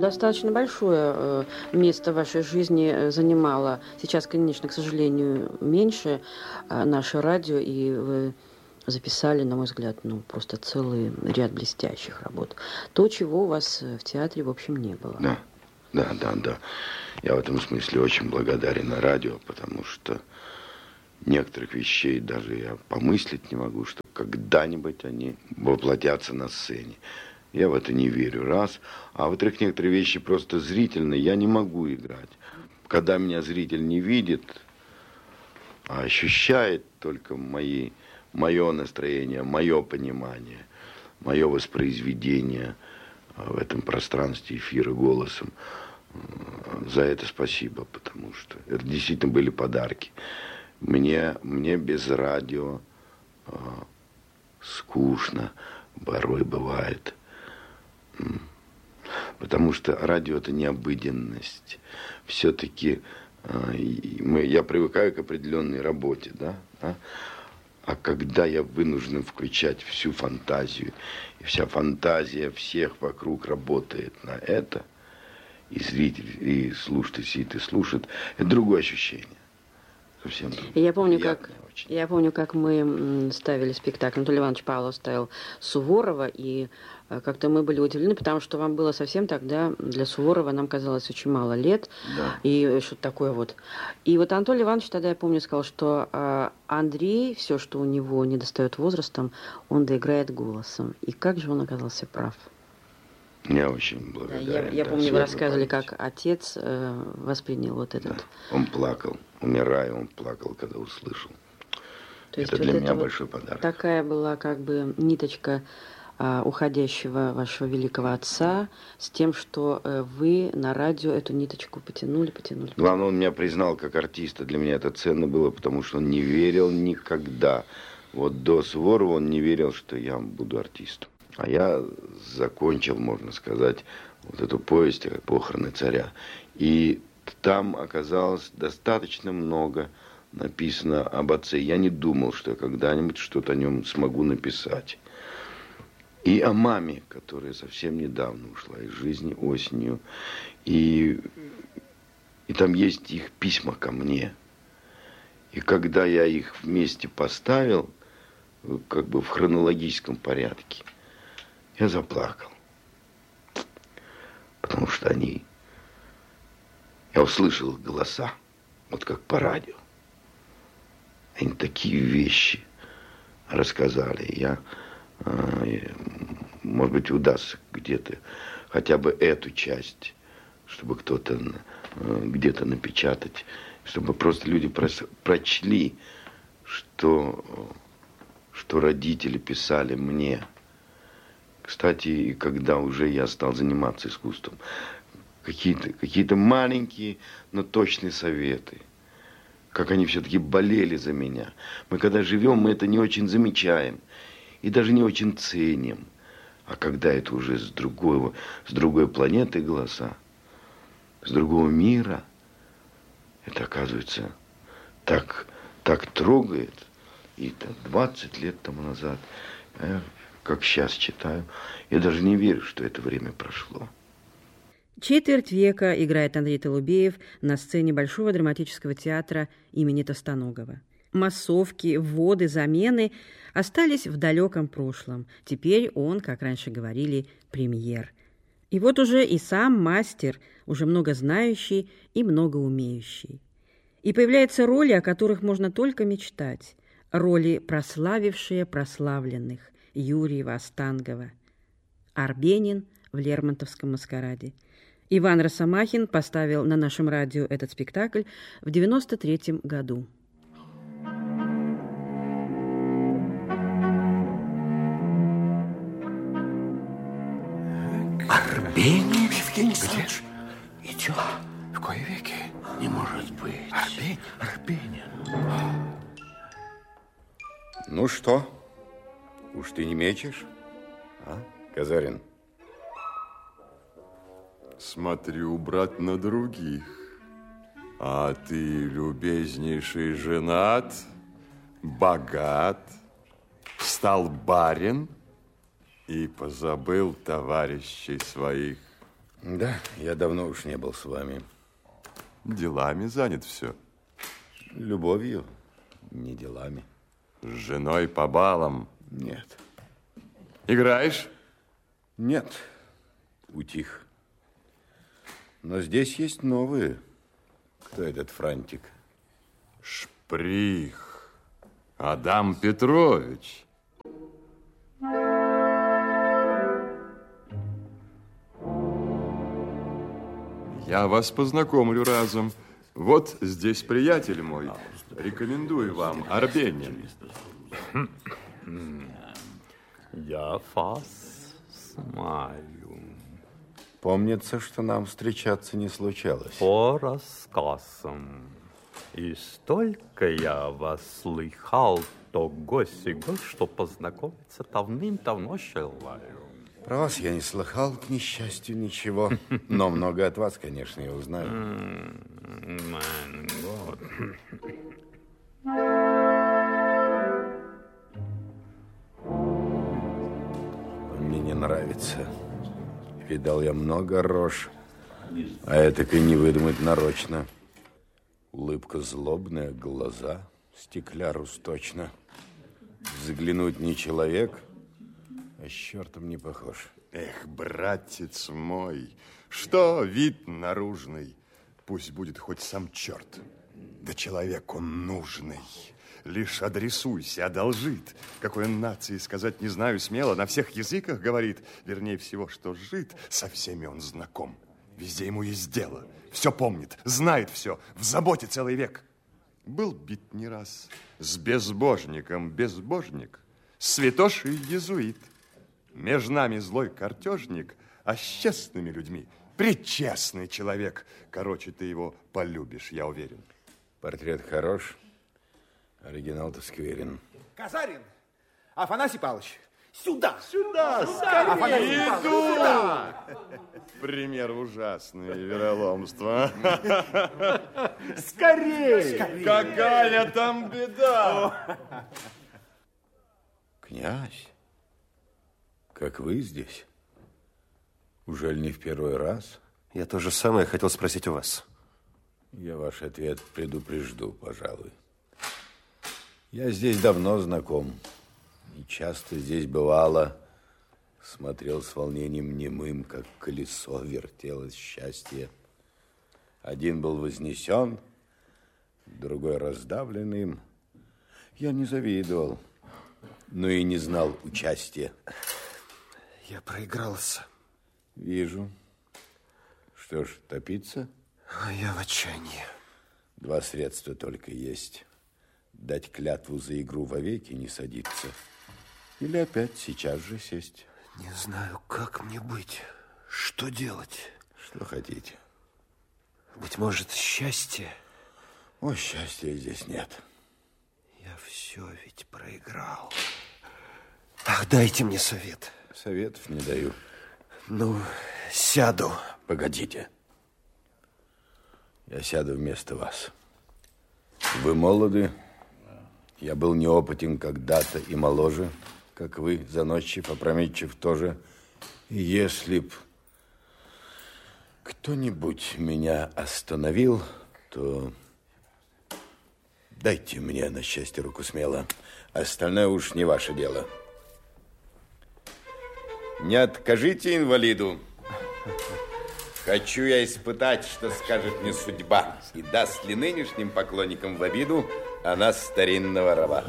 достаточно большое место в вашей жизни занимало. Сейчас, конечно, к сожалению, меньше наше радио, и вы записали, на мой взгляд, просто целый ряд блестящих работ. То, чего у вас в театре, в общем, не было. Да. Я в этом смысле очень благодарен радио, потому что некоторых вещей даже я помыслить не могу, что когда-нибудь они воплотятся на сцене. Я в это не верю, раз. А во-вторых, некоторые вещи просто зрительно я не могу играть. Когда меня зритель не видит, а ощущает только мое настроение, мое понимание, мое воспроизведение в этом пространстве эфира голосом, за это спасибо, потому что это действительно были подарки. Мне без радио скучно порой бывает. Потому что радио – это не обыденность. Все-таки я привыкаю к определенной работе, да? А когда я вынужден включать всю фантазию, и вся фантазия всех вокруг работает на это, и зритель, и слушатель сидит и слушает, это другое ощущение. Совсем другое. Я помню, как мы ставили спектакль. Анатолий Иванович Павлов ставил Суворова, и как-то мы были удивлены, потому что вам было совсем тогда, для Суворова, нам казалось, очень мало лет. Да. И что-то такое вот. И вот Анатолий Иванович тогда, я помню, сказал, что Андрей, все, что у него не достает возрастом, он доиграет голосом. И как же он оказался прав? Я очень благодарен. Я помню, вы рассказывали, как отец воспринял вот этот... Да. Он плакал, умирая, он плакал, когда услышал. То есть это вот для меня большой подарок. Такая была как бы ниточка уходящего вашего великого отца с тем, что вы на радио эту ниточку потянули. Главное, он меня признал как артиста. Для меня это ценно было, потому что он не верил никогда. Вот до Суворова он не верил, что я буду артистом. А я закончил, можно сказать, вот эту повесть «Похороны царя». И там оказалось достаточно много написано об отце. Я не думал, что я когда-нибудь что-то о нем смогу написать. И о маме, которая совсем недавно ушла из жизни осенью. И там есть их письма ко мне. И когда я их вместе поставил, как бы в хронологическом порядке, я заплакал. Потому что я услышал их голоса, вот как по радио. Они такие вещи рассказали. Может быть, удастся где-то хотя бы эту часть, чтобы кто-то где-то напечатать, чтобы просто люди прочли, что родители писали мне. Кстати, когда уже я стал заниматься искусством, какие-то маленькие, но точные советы, как они все-таки болели за меня. Мы когда живем, мы это не очень замечаем и даже не очень ценим. А когда это уже с другой планеты голоса, с другого мира, это оказывается так трогает. И это 20 лет тому назад, как сейчас читаю, я даже не верю, что это время прошло. Четверть века играет Андрей Толубеев на сцене Большого драматического театра имени Товстоногова. Массовки, вводы, замены остались в далеком прошлом. Теперь он, как раньше говорили, премьер. И вот уже и сам мастер, уже много знающий и много умеющий. И появляются роли, о которых можно только мечтать. Роли, прославившие прославленных. Юрьева, Остангова. Арбенин в Лермонтовском маскараде. Иван Росомахин поставил на нашем радио этот спектакль в 1993 году. Арбенин? Евгений Александрович идет. В кои веки? Не может быть. Арбенин. Ну что, уж ты не мечешь, Казарин? Смотрю, брат, на других. А ты, любезнейший, женат, богат, стал барин и позабыл товарищей своих. Да, я давно уж не был с вами. Делами занят все. Любовью, не делами. С женой по балам? Нет. Играешь? Нет, утих. Но здесь есть новые. Кто этот Франтик? Шприх. Адам Петрович. Я вас познакомлю разом. Вот здесь приятель мой. Рекомендую вам, Арбенин. Я вас знаю. Помнится, что нам встречаться не случалось. По рассказам. И столько я вас слыхал, то гость и гость, что познакомиться давным-давно желаю. Про вас я не слыхал, к несчастью, ничего. Но много от вас, конечно, я узнаю. Он мне не нравится. Видал я много рож, а этак и не выдумать нарочно. Улыбка злобная, глаза стеклярус точно. Заглянуть не человек, а с чертом не похож. Эх, братец мой, что вид наружный, пусть будет хоть сам черт. Да человек он нужный. Лишь адресуйся, одолжит. Какой он нации, сказать не знаю смело. На всех языках говорит. Вернее всего, что жит. Со всеми он знаком. Везде ему есть дело. Все помнит, знает все. В заботе целый век. Был бит не раз. С безбожником безбожник. Святош и иезуит. Между нами злой картежник, а с честными людьми пречестный человек. Короче, ты его полюбишь, я уверен. Портрет хорош. Оригинал-то скверен. Казарин! Афанасий Павлович! Сюда! Сюда! Скорее! Иду! Пример ужасный вероломства. Скорее! Какая там беда! Князь, как вы здесь? Ужель не в первый раз? Я то же самое хотел спросить у вас. Я ваш ответ предупрежду, пожалуй. Я здесь давно знаком. И часто здесь бывало. Смотрел с волнением немым, как колесо вертелось счастье. Один был вознесен, другой раздавлен им. Я не завидовал, но и не знал участия. Я проигрался. Вижу. Что ж, топиться? Я в отчаянии. Два средства только есть. Дать клятву за игру вовеки не садиться. Или опять сейчас же сесть. Не знаю, как мне быть. Что делать? Что хотите? Быть может, счастье? О, счастья здесь нет. Я все ведь проиграл. Ах, дайте мне совет. Советов не даю. Ну, сяду. Погодите. Я сяду вместо вас. Вы молоды. Я был неопытен когда-то и моложе, как вы, заносчив, опрометчив тоже. И если б кто-нибудь меня остановил, то дайте мне на счастье руку смело. Остальное уж не ваше дело. Не откажите инвалиду. Хочу я испытать, что скажет мне судьба, и даст ли нынешним поклонникам в обиду она старинного раба.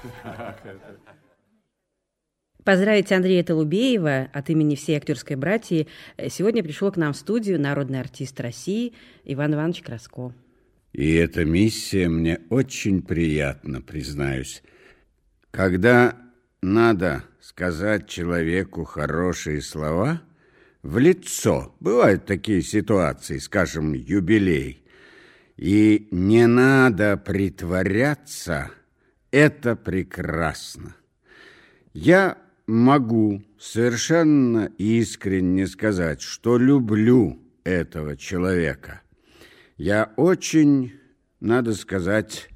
Поздравить Андрея Толубеева от имени всей актерской братьи сегодня пришел к нам в студию народный артист России Иван Иванович Краско. И эта миссия мне очень приятна, признаюсь. Когда надо сказать человеку хорошие слова в лицо, бывают такие ситуации, скажем, юбилей, и не надо притворяться, это прекрасно. Я могу совершенно искренне сказать, что люблю этого человека. Я очень, надо сказать,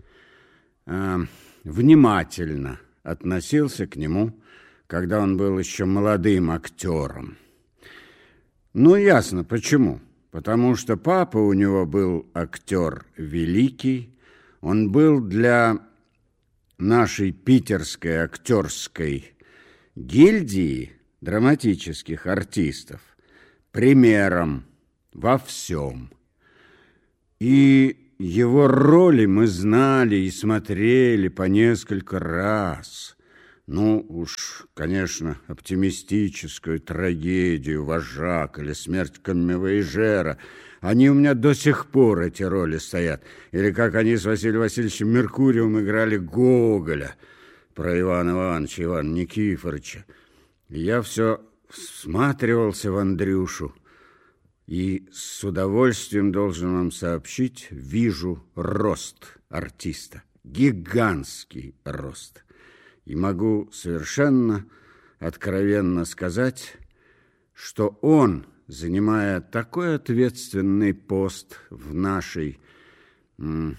внимательно относился к нему, когда он был еще молодым актером. Ну, ясно, почему. Потому что папа у него был актер великий. Он был для нашей питерской актерской гильдии драматических артистов примером во всем. И его роли мы знали и смотрели по несколько раз. Ну, уж, конечно, оптимистическую трагедию «Вожак» или «Смерть камевояжера». Они у меня до сих пор, эти роли, стоят. Или как они с Василием Васильевичем Меркурьевым играли Гоголя про Ивана Ивановича, Ивана Никифоровича. И я все всматривался в Андрюшу. И с удовольствием должен вам сообщить, вижу рост артиста. Гигантский рост. И могу совершенно откровенно сказать, что он, занимая такой ответственный пост в нашей, в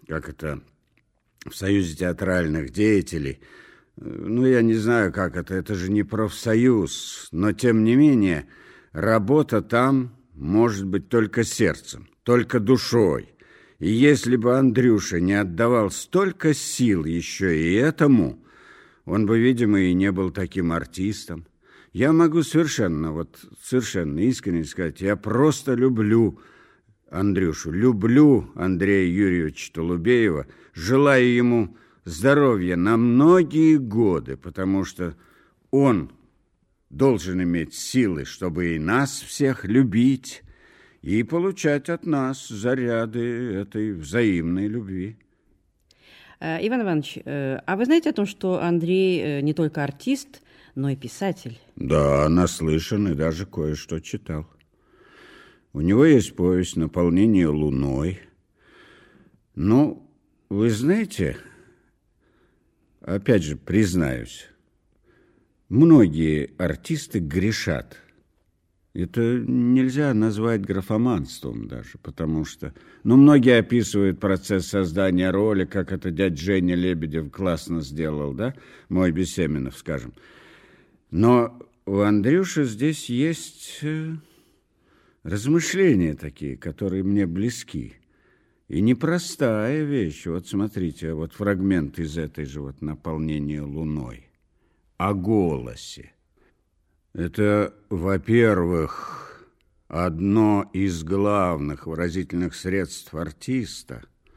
Союзе театральных деятелей, ну, я не знаю, как это же не профсоюз, но, тем не менее, работа там может быть только сердцем, только душой. И если бы Андрюша не отдавал столько сил еще и этому, он бы, видимо, и не был таким артистом. Я могу совершенно искренне сказать, я просто люблю Андрюшу, люблю Андрея Юрьевича Толубеева, желаю ему здоровья на многие годы, потому что он должен иметь силы, чтобы и нас всех любить, и получать от нас заряды этой взаимной любви. Иван Иванович, а вы знаете о том, что Андрей не только артист, но и писатель? Да, наслышан и даже кое-что читал. У него есть повесть «Наполнение луной». Ну, вы знаете, опять же, признаюсь, многие артисты грешат. Это нельзя назвать графоманством даже, потому что... Ну, многие описывают процесс создания роли, как это дядя Женя Лебедев классно сделал, да? Мой Бесеменов, скажем. Но у Андрюши здесь есть размышления такие, которые мне близки. И непростая вещь. Вот смотрите, вот фрагмент из этой же вот «Наполнение луной». О голосе. Это, во-первых, одно из главных выразительных средств артиста.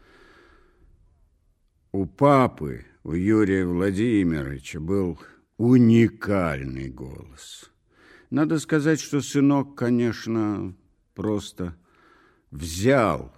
У папы, у Юрия Владимировича, был уникальный голос. Надо сказать, что сынок, конечно, просто взял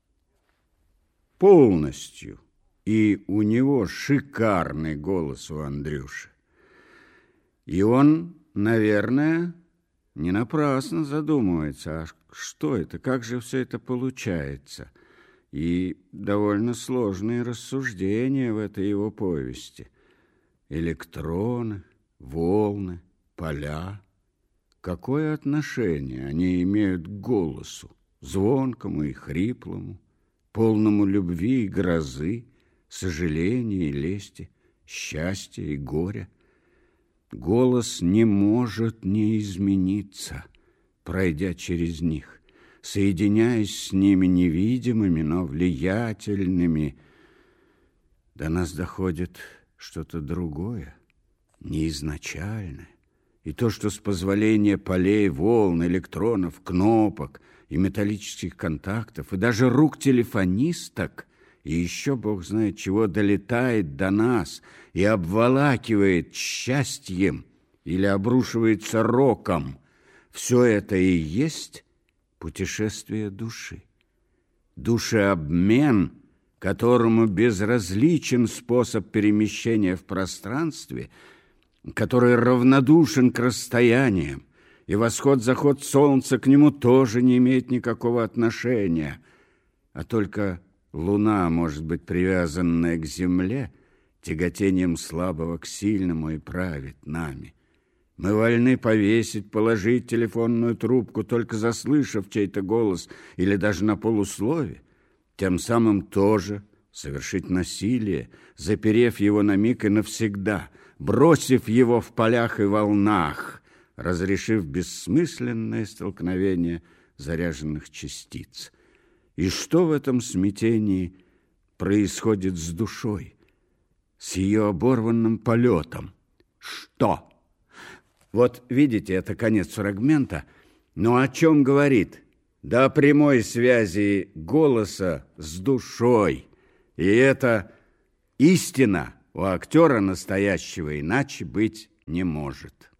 полностью, и у него шикарный голос у Андрюши. И он, наверное, не напрасно задумывается, а что это, как же все это получается. И довольно сложные рассуждения в этой его повести. Электроны, волны, поля. Какое отношение они имеют к голосу, звонкому и хриплому, полному любви и грозы, сожаления и лести, счастья и горя? Голос не может не измениться, пройдя через них, соединяясь с ними невидимыми, но влиятельными. До нас доходит что-то другое, неизначальное. И то, что с позволения полей, волн, электронов, кнопок и металлических контактов, и даже рук телефонисток, и еще Бог знает чего, долетает до нас и обволакивает счастьем или обрушивается роком. Все это и есть путешествие души. Душеобмен, которому безразличен способ перемещения в пространстве, который равнодушен к расстояниям, и восход-заход солнца к нему тоже не имеет никакого отношения, а только луна может быть привязанная к земле тяготением слабого к сильному и правит нами. Мы вольны повесить, положить телефонную трубку, только заслышав чей-то голос или даже на полуслове, тем самым тоже совершить насилие, заперев его на миг и навсегда, бросив его в полях и волнах, разрешив бессмысленное столкновение заряженных частиц. И что в этом смятении происходит с душой, с ее оборванным полетом? Что? Вот видите, это конец фрагмента, но о чем говорит? Да о прямой связи голоса с душой. И это истина у актера настоящего иначе быть не может.